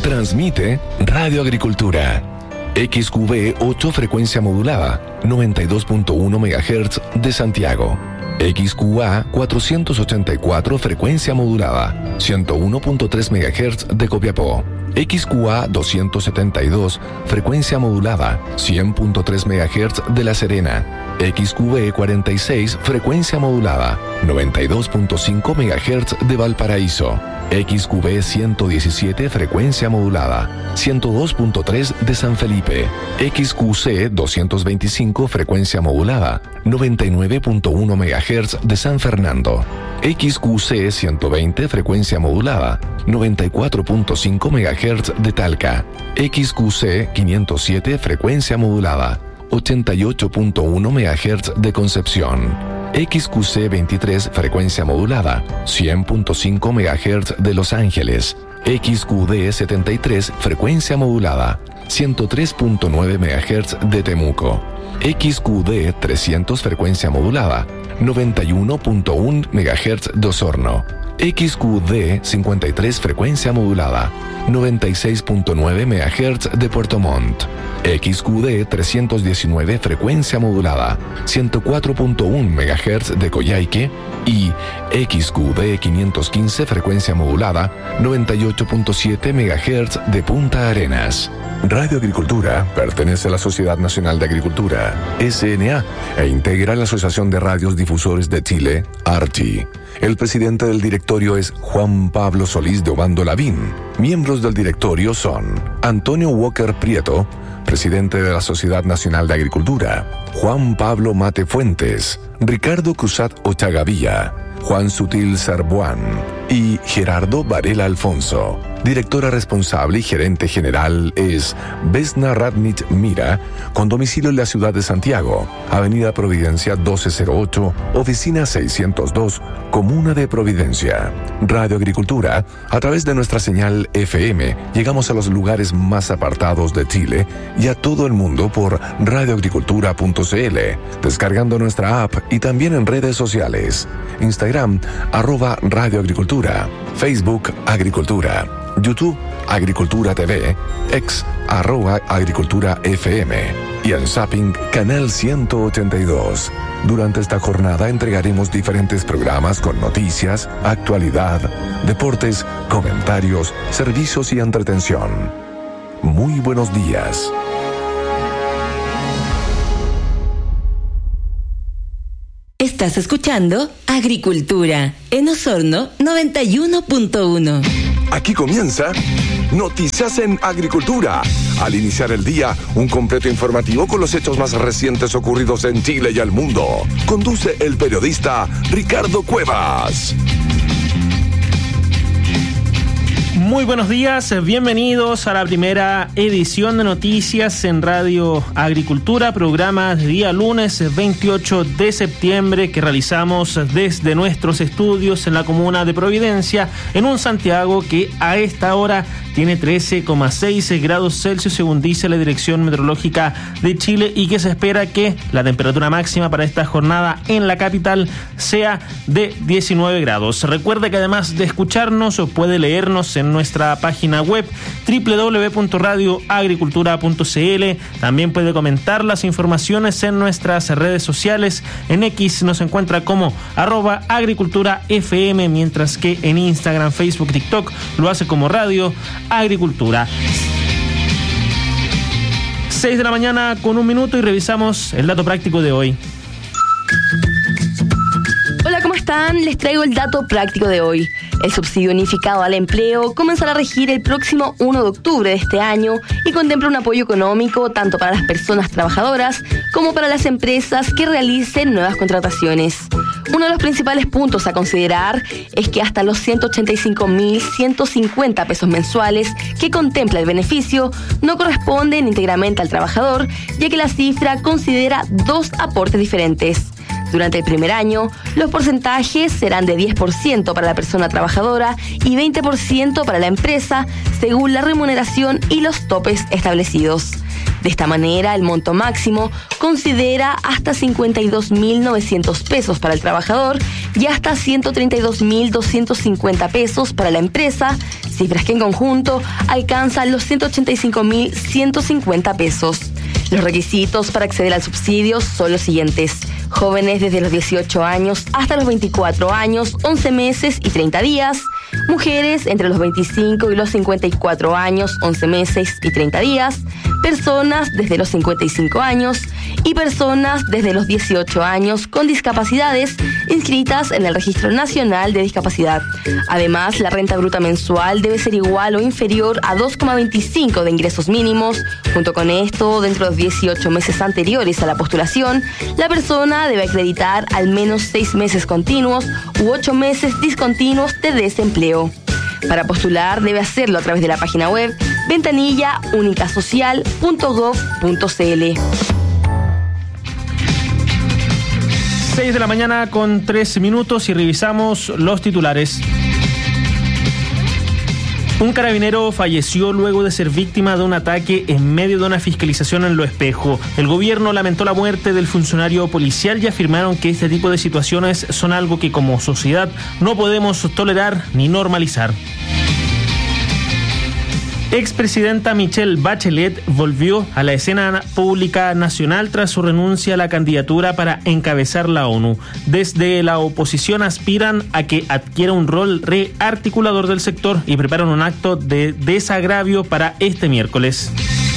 Transmite Radio Agricultura. XQB 8 frecuencia modulada, 92.1 MHz de Santiago. XQA 484 frecuencia modulada, 101.3 MHz de Copiapó. XQA 272 frecuencia modulada, 100.3 MHz de La Serena. XQB 46 frecuencia modulada, 92.5 MHz de Valparaíso. XQB 117 frecuencia modulada, 102.3 de San Felipe. XQC 225 frecuencia modulada, 99.1 MHz de San Fernando. XQC 120 frecuencia modulada, 94.5 MHz de Talca. XQC 507 frecuencia modulada, 88.1 MHz de Concepción. XQC 23 frecuencia modulada, 100.5 MHz de Los Ángeles. XQD 73 frecuencia modulada, 103.9 MHz de Temuco. XQD 300 frecuencia modulada, 91.1 MHz de Osorno. XQD 53 frecuencia modulada, 96.9 MHz de Puerto Montt. XQD 319 frecuencia modulada, 104.1 MHz de Coyhaique. Y XQD 515 frecuencia modulada, 98.7 MHz de Punta Arenas. Radio Agricultura pertenece a la Sociedad Nacional de Agricultura, SNA, e integra la Asociación de Radios Difusores de Chile, ARCHI. El presidente del directorio es Juan Pablo Solís de Obando Lavín. Miembros del directorio son Antonio Walker Prieto, presidente de la Sociedad Nacional de Agricultura; Juan Pablo Mate Fuentes; Ricardo Cruzat Ochagavía; Juan Sutil Sarbuán y Gerardo Varela Alfonso. Directora responsable y gerente general es Vesna Radnich Mira, con domicilio en la ciudad de Santiago, Avenida Providencia 1208, Oficina 602, Comuna de Providencia. Radio Agricultura, a través de nuestra señal FM, llegamos a los lugares más apartados de Chile y a todo el mundo por radioagricultura.cl, descargando nuestra app y también en redes sociales. Instagram, @radioagricultura, Facebook Agricultura, YouTube Agricultura TV, X @Agricultura FM y en Zapping Canal 182. Durante esta jornada entregaremos diferentes programas con noticias, actualidad, deportes, comentarios, servicios y entretención. Muy buenos días. Estás escuchando Agricultura en Osorno 91.1. Aquí comienza Noticias en Agricultura. Al iniciar el día, un completo informativo con los hechos más recientes ocurridos en Chile y al mundo. Conduce el periodista Ricardo Cuevas. Muy buenos días, bienvenidos a la primera edición de Noticias en Radio Agricultura, programa de día lunes 28 de septiembre que realizamos desde nuestros estudios en la comuna de Providencia, en un Santiago que a esta hora tiene 13,6 grados Celsius según dice la Dirección Meteorológica de Chile, y que se espera que la temperatura máxima para esta jornada en la capital sea de 19 grados. Recuerde que además de escucharnos puede leernos en nuestra página web www.radioagricultura.cl. También puede comentar las informaciones en nuestras redes sociales. En X nos encuentra como @agriculturafm, mientras que en Instagram, Facebook, TikTok lo hace como Radio Agricultura. 6 de la mañana con 1 minuto y revisamos el dato práctico de hoy. Hola, ¿cómo están? Les traigo el dato práctico de hoy. El subsidio unificado al empleo comenzará a regir el próximo 1 de octubre de este año y contempla un apoyo económico tanto para las personas trabajadoras como para las empresas que realicen nuevas contrataciones. Uno de los principales puntos a considerar es que hasta los 185.150 pesos mensuales que contempla el beneficio no corresponden íntegramente al trabajador, ya que la cifra considera 2 aportes diferentes. Durante el primer año, los porcentajes serán de 10% para la persona trabajadora y 20% para la empresa, según la remuneración y los topes establecidos. De esta manera, el monto máximo considera hasta 52.900 pesos para el trabajador y hasta 132.250 pesos para la empresa, cifras que en conjunto alcanzan los 185.150 pesos. Los requisitos para acceder al subsidio son los siguientes: jóvenes desde los 18 años hasta los 24 años, 11 meses y 30 días, mujeres entre los 25 y los 54 años, 11 meses y 30 días, personas desde los 55 años y personas desde los 18 años con discapacidades inscritas en el Registro Nacional de Discapacidad. Además, la renta bruta mensual debe ser igual o inferior a 2,25 de ingresos mínimos. Junto con esto, dentro de los 18 meses anteriores a la postulación, la persona debe acreditar al menos 6 meses continuos u 8 meses discontinuos de desempleo. Para postular debe hacerlo a través de la página web ventanillaunicasocial.gov.cl. 6 de la mañana con 3 minutos y revisamos los titulares. Un carabinero falleció luego de ser víctima de un ataque en medio de una fiscalización en Lo Espejo. El gobierno lamentó la muerte del funcionario policial y afirmaron que este tipo de situaciones son algo que como sociedad no podemos tolerar ni normalizar. Expresidenta Michelle Bachelet volvió a la escena pública nacional tras su renuncia a la candidatura para encabezar la ONU. Desde la oposición aspiran a que adquiera un rol rearticulador del sector y preparan un acto de desagravio para este miércoles.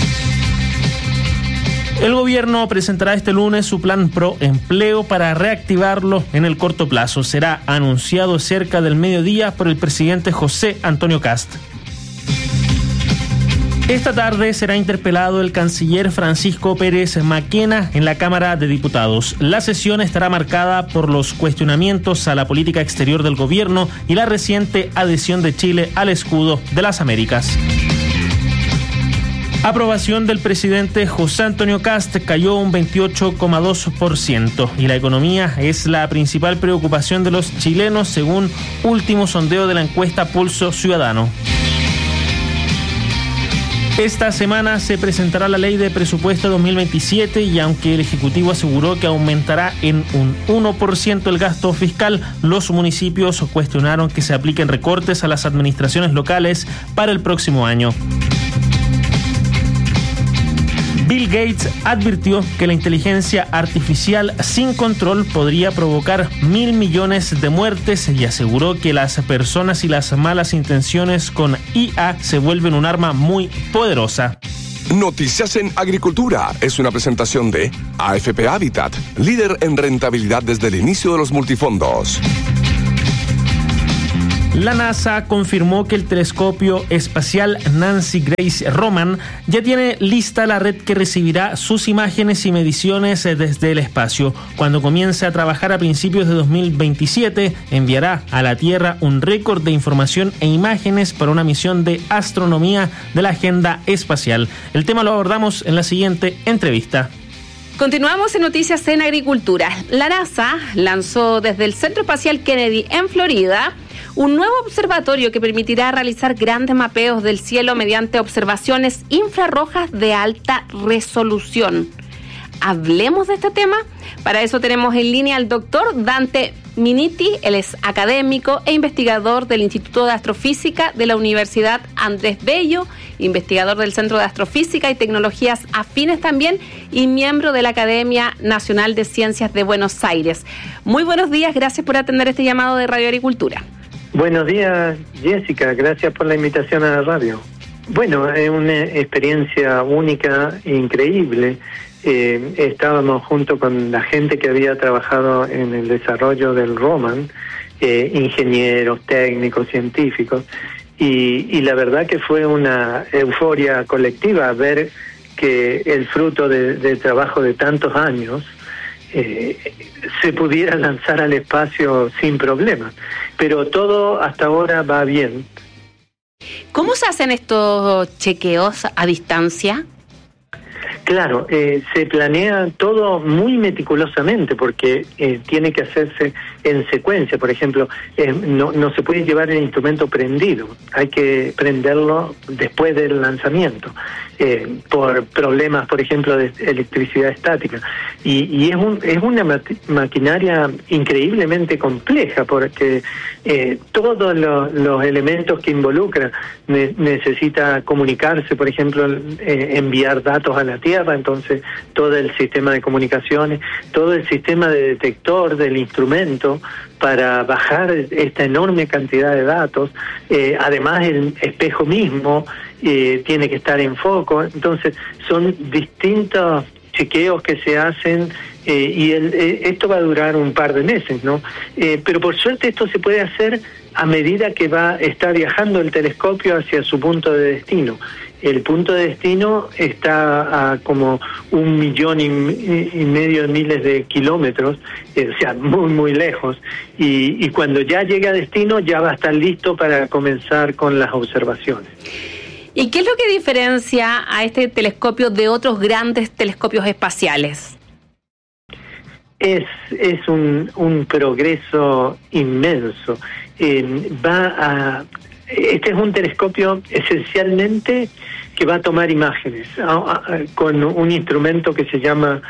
El gobierno presentará este lunes su plan pro empleo para reactivarlo en el corto plazo. Será anunciado cerca del mediodía por el presidente José Antonio Kast. Esta tarde será interpelado el canciller Francisco Pérez Maquena en la Cámara de Diputados. La sesión estará marcada por los cuestionamientos a la política exterior del gobierno y la reciente adhesión de Chile al escudo de las Américas. Aprobación del presidente José Antonio Kast cayó un 28,2% y la economía es la principal preocupación de los chilenos según último sondeo de la encuesta Pulso Ciudadano. Esta semana se presentará la ley de presupuesto 2027 y aunque el Ejecutivo aseguró que aumentará en un 1% el gasto fiscal, los municipios cuestionaron que se apliquen recortes a las administraciones locales para el próximo año. Bill Gates advirtió que la inteligencia artificial sin control podría provocar 1.000 millones de muertes y aseguró que las personas y las malas intenciones con IA se vuelven un arma muy poderosa. Noticias en Agricultura es una presentación de AFP Habitat, líder en rentabilidad desde el inicio de los multifondos. La NASA confirmó que el telescopio espacial Nancy Grace Roman ya tiene lista la red que recibirá sus imágenes y mediciones desde el espacio. Cuando comience a trabajar a principios de 2027, enviará a la Tierra un récord de información e imágenes para una misión de astronomía de la agenda espacial. El tema lo abordamos en la siguiente entrevista. Continuamos en Noticias en Agricultura. La NASA lanzó desde el Centro Espacial Kennedy en Florida un nuevo observatorio que permitirá realizar grandes mapeos del cielo mediante observaciones infrarrojas de alta resolución. Hablemos de este tema. Para eso tenemos en línea al doctor Dante Miniti. Él es académico e investigador del Instituto de Astrofísica de la Universidad Andrés Bello, investigador del Centro de Astrofísica y Tecnologías Afines también y miembro de la Academia Nacional de Ciencias de Buenos Aires. Muy buenos días, gracias por atender este llamado de Radio Agricultura. Buenos días, Jessica, gracias por la invitación a la radio. Bueno, es una experiencia única e increíble. Estábamos junto con la gente que había trabajado en el desarrollo del Roman, ingenieros, técnicos, científicos, y la verdad que fue una euforia colectiva ver que el fruto del trabajo de tantos años se pudiera lanzar al espacio sin problema. Pero todo hasta ahora va bien. ¿Cómo se hacen estos chequeos a distancia? Claro, se planea todo muy meticulosamente porque tiene que hacerse en secuencia. Por ejemplo, no se puede llevar el instrumento prendido, hay que prenderlo después del lanzamiento, por problemas, por ejemplo, de electricidad estática. Y es una maquinaria increíblemente compleja porque todos los elementos que involucra necesita comunicarse, por ejemplo, enviar datos a la Tierra, entonces todo el sistema de comunicaciones, todo el sistema de detector del instrumento para bajar esta enorme cantidad de datos, además el espejo mismo tiene que estar en foco, entonces son distintos chequeos que se hacen y esto va a durar un par de meses, ¿no? Pero por suerte esto se puede hacer a medida que está viajando el telescopio hacia su punto de destino. El punto de destino está a como 1,5 millones de miles de kilómetros, o sea, muy, muy lejos. Y cuando ya llegue a destino, ya va a estar listo para comenzar con las observaciones. ¿Y qué es lo que diferencia a este telescopio de otros grandes telescopios espaciales? Es un progreso inmenso. Este es un telescopio esencialmente que va a tomar imágenes con un instrumento que se llama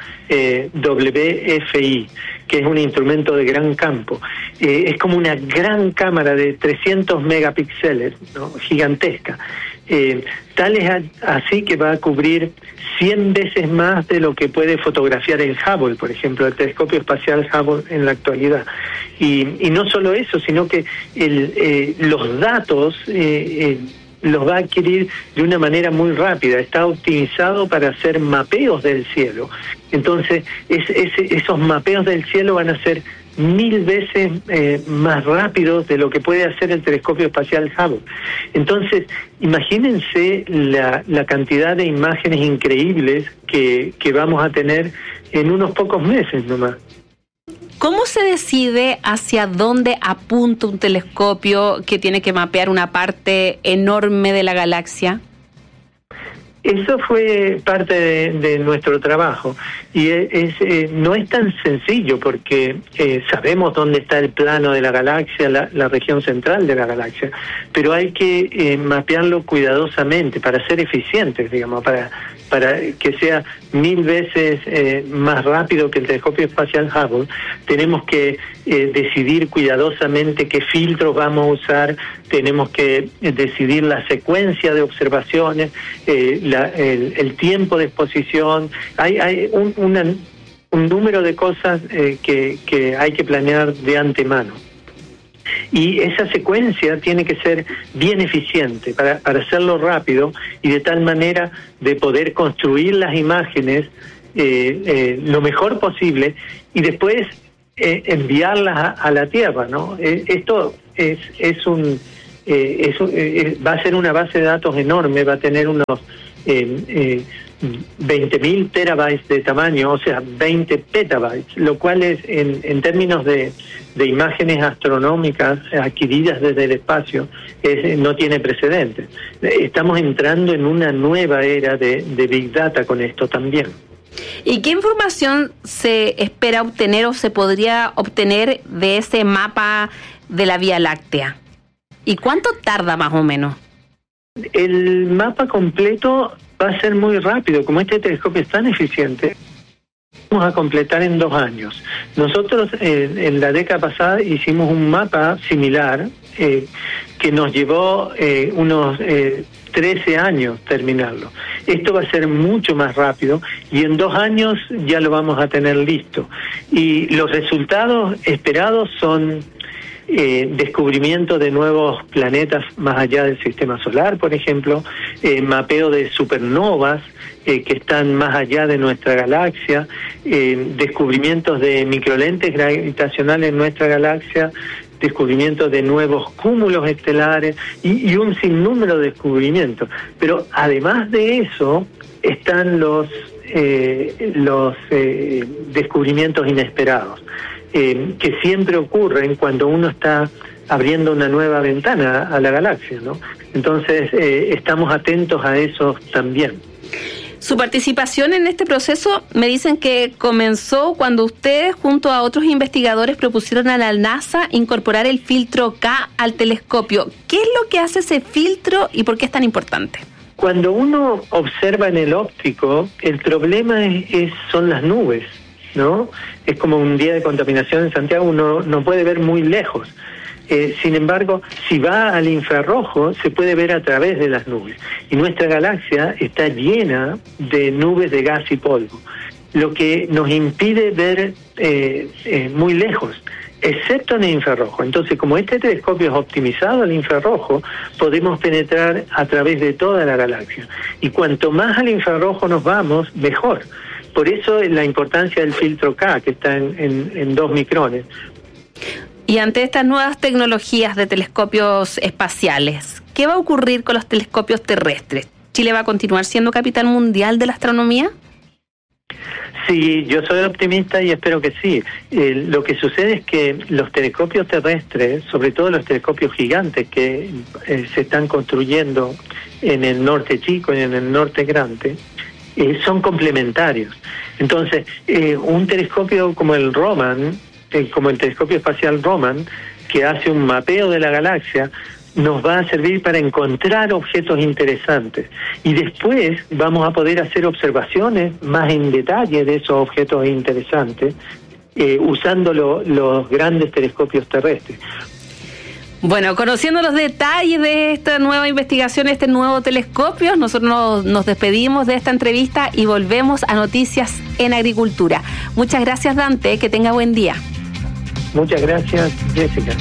WFI, que es un instrumento de gran campo. Es como una gran cámara de 300 megapíxeles, ¿no? Gigantesca. Tal es así que va a cubrir 100 veces más de lo que puede fotografiar el Hubble, por ejemplo, el telescopio espacial Hubble en la actualidad. Y no solo eso, sino que los datos los va a adquirir de una manera muy rápida. Está optimizado para hacer mapeos del cielo. Entonces, esos mapeos del cielo van a ser 1000 veces más rápidos de lo que puede hacer el telescopio espacial Hubble. Entonces, imagínense la cantidad de imágenes increíbles que vamos a tener en unos pocos meses nomás. ¿Cómo se decide hacia dónde apunta un telescopio que tiene que mapear una parte enorme de la galaxia? Eso fue parte de nuestro trabajo y no es tan sencillo porque sabemos dónde está el plano de la galaxia, la región central de la galaxia, pero hay que mapearlo cuidadosamente para ser eficientes, digamos, para que sea 1000 veces más rápido que el telescopio espacial Hubble. Tenemos que decidir cuidadosamente qué filtros vamos a usar, tenemos que decidir la secuencia de observaciones, el tiempo de exposición. Hay un número de cosas que hay que planear de antemano. Y esa secuencia tiene que ser bien eficiente para hacerlo rápido y de tal manera de poder construir las imágenes lo mejor posible y después enviarlas a la Tierra, ¿no? Esto va a ser una base de datos enorme, va a tener unos 20.000 terabytes de tamaño, o sea, 20 petabytes, lo cual es en términos de imágenes astronómicas adquiridas desde el espacio, no tiene precedentes. Estamos entrando en una nueva era de Big Data con esto también. ¿Y qué información se espera obtener o se podría obtener de ese mapa de la Vía Láctea? ¿Y cuánto tarda más o menos? El mapa completo va a ser muy rápido. Como este telescopio es tan eficiente, vamos a completar en 2 años. Nosotros en la década pasada hicimos un mapa similar que nos llevó unos 13 años terminarlo. Esto va a ser mucho más rápido y en 2 años ya lo vamos a tener listo. Y los resultados esperados son descubrimiento de nuevos planetas más allá del sistema solar, por ejemplo, mapeo de supernovas que están más allá de nuestra galaxia, descubrimientos de microlentes gravitacionales en nuestra galaxia, descubrimientos de nuevos cúmulos estelares y un sinnúmero de descubrimientos. Pero además de eso están los descubrimientos inesperados, que siempre ocurren cuando uno está abriendo una nueva ventana a la galaxia, ¿no? Entonces estamos atentos a eso también. Su participación en este proceso me dicen que comenzó cuando ustedes junto a otros investigadores propusieron a la NASA incorporar el filtro K al telescopio. ¿Qué es lo que hace ese filtro y por qué es tan importante? Cuando uno observa en el óptico, el problema son las nubes, ¿no? Es como un día de contaminación en Santiago, uno no puede ver muy lejos. Sin embargo, si va al infrarrojo, se puede ver a través de las nubes. Y nuestra galaxia está llena de nubes de gas y polvo, lo que nos impide ver muy lejos, excepto en el infrarrojo. Entonces, como este telescopio es optimizado al infrarrojo, podemos penetrar a través de toda la galaxia. Y cuanto más al infrarrojo nos vamos, mejor. Por eso es la importancia del filtro K, que está en 2 micrones. Y ante estas nuevas tecnologías de telescopios espaciales, ¿qué va a ocurrir con los telescopios terrestres? ¿Chile va a continuar siendo capital mundial de la astronomía? Sí, yo soy optimista y espero que sí. Lo que sucede es que los telescopios terrestres, sobre todo los telescopios gigantes que se están construyendo en el norte chico y en el norte grande, son complementarios. Entonces, un telescopio como el Roman, como el telescopio espacial Roman, que hace un mapeo de la galaxia, nos va a servir para encontrar objetos interesantes. Y después vamos a poder hacer observaciones más en detalle de esos objetos interesantes, usando los grandes telescopios terrestres. Bueno, conociendo los detalles de esta nueva investigación, este nuevo telescopio, nosotros nos despedimos de esta entrevista y volvemos a Noticias en Agricultura. Muchas gracias, Dante, que tenga buen día. Muchas gracias, Jessica.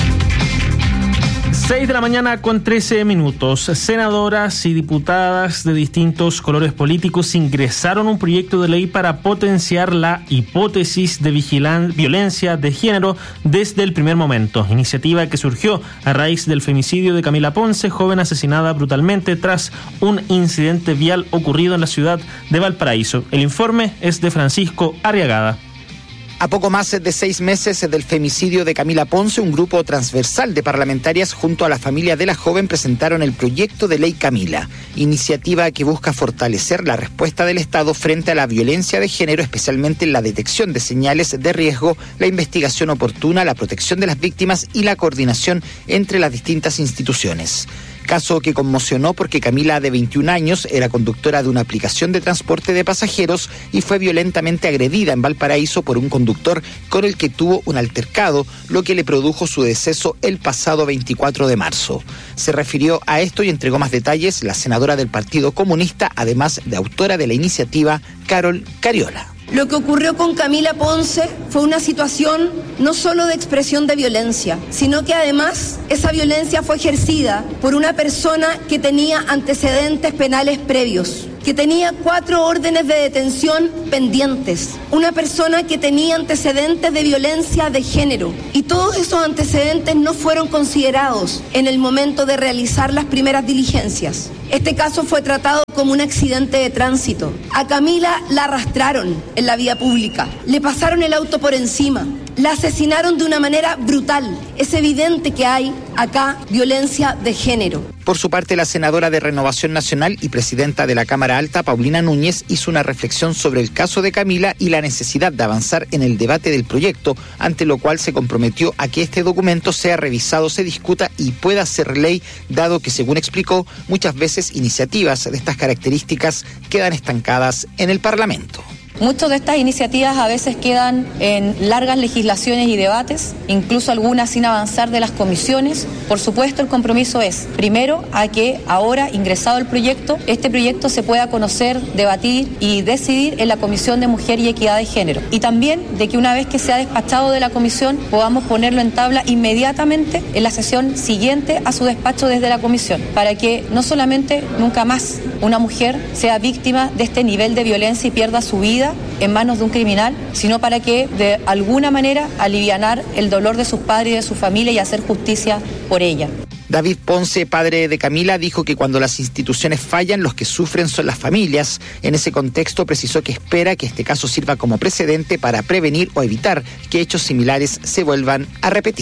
6 de la mañana con 13 minutos. Senadoras y diputadas de distintos colores políticos ingresaron un proyecto de ley para potenciar la hipótesis de violencia de género desde el primer momento. Iniciativa que surgió a raíz del femicidio de Camila Ponce, joven asesinada brutalmente tras un incidente vial ocurrido en la ciudad de Valparaíso. El informe es de Francisco Arriagada. A poco más de 6 meses del femicidio de Camila Ponce, un grupo transversal de parlamentarias junto a la familia de la joven presentaron el proyecto de ley Camila, iniciativa que busca fortalecer la respuesta del Estado frente a la violencia de género, especialmente en la detección de señales de riesgo, la investigación oportuna, la protección de las víctimas y la coordinación entre las distintas instituciones. Caso que conmocionó porque Camila, de 21 años, era conductora de una aplicación de transporte de pasajeros y fue violentamente agredida en Valparaíso por un conductor con el que tuvo un altercado, lo que le produjo su deceso el pasado 24 de marzo. Se refirió a esto y entregó más detalles la senadora del Partido Comunista, además de autora de la iniciativa, Carol Cariola. Lo que ocurrió con Camila Ponce fue una situación no solo de expresión de violencia, sino que además esa violencia fue ejercida por una persona que tenía antecedentes penales previos, que tenía 4 órdenes de detención pendientes, una persona que tenía antecedentes de violencia de género, y todos esos antecedentes no fueron considerados en el momento de realizar las primeras diligencias. Este caso fue tratado como un accidente de tránsito. A Camila la arrastraron en la vía pública, le pasaron el auto por encima, la asesinaron de una manera brutal. Es evidente que hay acá violencia de género. Por su parte, la senadora de Renovación Nacional y presidenta de la Cámara Alta, Paulina Núñez, hizo una reflexión sobre el caso de Camila y la necesidad de avanzar en el debate del proyecto, ante lo cual se comprometió a que este documento sea revisado, se discuta y pueda ser ley, dado que, según explicó, muchas veces iniciativas de estas características quedan estancadas en el Parlamento. Muchas de estas iniciativas a veces quedan en largas legislaciones y debates, incluso algunas sin avanzar de las comisiones. Por supuesto, el compromiso es, primero, a que ahora, ingresado el proyecto, este proyecto se pueda conocer, debatir y decidir en la Comisión de Mujer y Equidad de Género. Y también de que una vez que sea despachado de la comisión, podamos ponerlo en tabla inmediatamente en la sesión siguiente a su despacho desde la comisión, para que no solamente nunca más una mujer sea víctima de este nivel de violencia y pierda su vida en manos de un criminal, sino para que de alguna manera alivianar el dolor de sus padres y de su familia y hacer justicia por ella. David Ponce, padre de Camila, dijo que cuando las instituciones fallan, los que sufren son las familias. En ese contexto precisó que espera que este caso sirva como precedente para prevenir o evitar que hechos similares se vuelvan a repetir.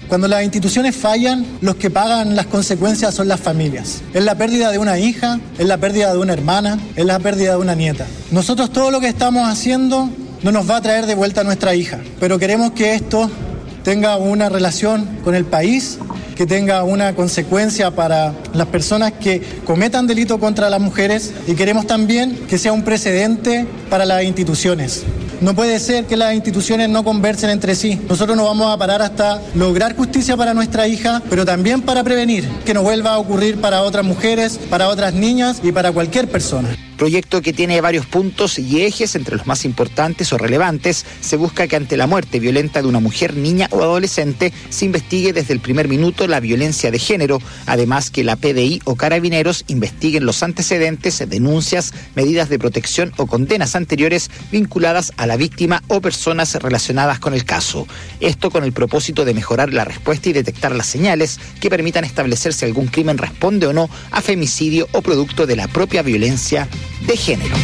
Cuando las instituciones fallan, los que pagan las consecuencias son las familias. Es la pérdida de una hija, es la pérdida de una hermana, es la pérdida de una nieta. Nosotros todo lo que estamos haciendo no nos va a traer de vuelta a nuestra hija, pero queremos que esto tenga una relación con el país, que tenga una consecuencia para las personas que cometan delito contra las mujeres, y queremos también que sea un precedente para las instituciones. No puede ser que las instituciones no conversen entre sí. Nosotros no vamos a parar hasta lograr justicia para nuestra hija, pero también para prevenir que no vuelva a ocurrir para otras mujeres, para otras niñas y para cualquier persona. Proyecto que tiene varios puntos y ejes. Entre los más importantes o relevantes, se busca que ante la muerte violenta de una mujer, niña o adolescente se investigue desde el primer minuto la violencia de género. Además, que la PDI o Carabineros investiguen los antecedentes, denuncias, medidas de protección o condenas anteriores vinculadas a la víctima o personas relacionadas con el caso. Esto con el propósito de mejorar la respuesta y detectar las señales que permitan establecer si algún crimen responde o no a femicidio o producto de la propia violencia de género.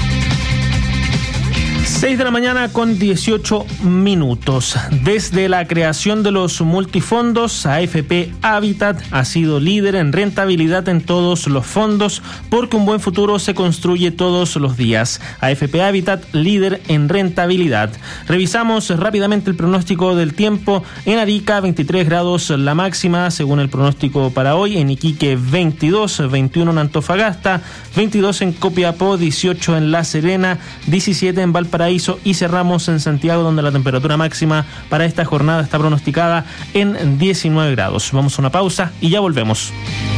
6 de la mañana con 18 minutos. Desde la creación de los multifondos, AFP Habitat ha sido líder en rentabilidad en todos los fondos, porque un buen futuro se construye todos los días. AFP Habitat, líder en rentabilidad. Revisamos rápidamente el pronóstico del tiempo. En Arica, 23 grados la máxima, según el pronóstico para hoy. En Iquique, 22, 21 en Antofagasta, 22 en Copiapó, 18 en La Serena, 17 en Valparaíso, y cerramos en Santiago, donde la temperatura máxima para esta jornada está pronosticada en 19 grados. Vamos a una pausa y ya volvemos.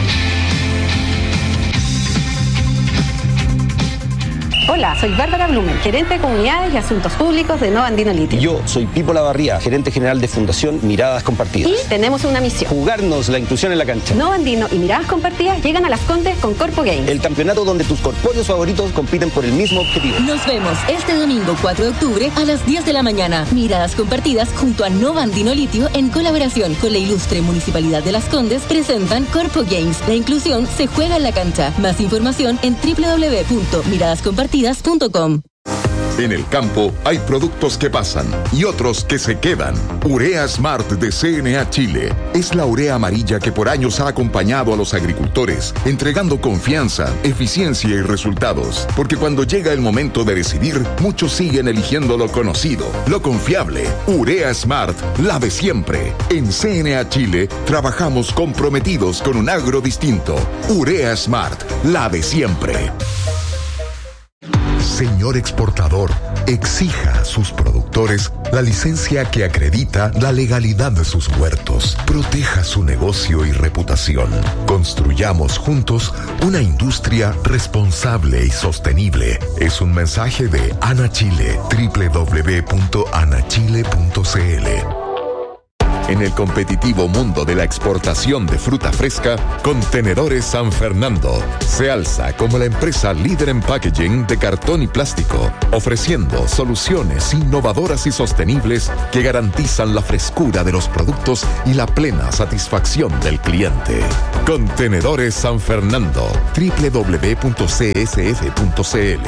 Hola, soy Bárbara Blumen, gerente de Comunidades y Asuntos Públicos de Nova Andino Litio. Yo soy Pipo Lavarría, gerente general de Fundación Miradas Compartidas. Y tenemos una misión: jugarnos la inclusión en la cancha. Nova Andino y Miradas Compartidas llegan a Las Condes con Corpo Games, el campeonato donde tus corpóreos favoritos compiten por el mismo objetivo. Nos vemos este domingo 4 de octubre a las 10 de la mañana. Miradas Compartidas junto a Nova Andino Litio, en colaboración con la ilustre Municipalidad de Las Condes, presentan Corpo Games. La inclusión se juega en la cancha. Más información en www.miradascompartidas.com. En el campo hay productos que pasan y otros que se quedan. Urea Smart de CNA Chile es la urea amarilla que por años ha acompañado a los agricultores, entregando confianza, eficiencia y resultados. Porque cuando llega el momento de decidir, muchos siguen eligiendo lo conocido, lo confiable. Urea Smart, la de siempre. En CNA Chile trabajamos comprometidos con un agro distinto. Urea Smart, la de siempre. Señor exportador, exija a sus productores la licencia que acredita la legalidad de sus huertos. Proteja su negocio y reputación. Construyamos juntos una industria responsable y sostenible. Es un mensaje de ANA Chile, www.anachile.cl. En el competitivo mundo de la exportación de fruta fresca, Contenedores San Fernando se alza como la empresa líder en packaging de cartón y plástico, ofreciendo soluciones innovadoras y sostenibles que garantizan la frescura de los productos y la plena satisfacción del cliente. Contenedores San Fernando, www.csf.cl.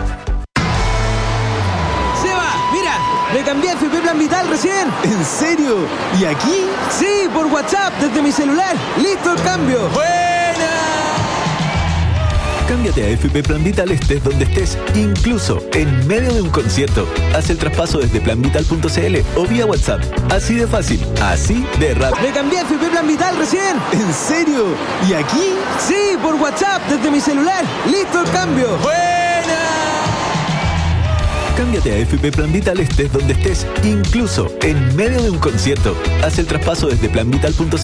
Me cambié a FP Plan Vital recién. ¿En serio? ¿Y aquí? Sí, por WhatsApp, desde mi celular. ¡Listo el cambio! ¡Buena! Cámbiate a FP Plan Vital estés donde estés, incluso en medio de un concierto. Haz el traspaso desde planvital.cl o vía WhatsApp. Así de fácil, así de rápido. Me cambié a FP Plan Vital recién. ¿En serio? ¿Y aquí? Sí, por WhatsApp, desde mi celular. ¡Listo el cambio! ¡Buena! Cámbiate a FP Plan Vital estés donde estés, incluso en medio de un concierto. Haz el traspaso desde planvital.cl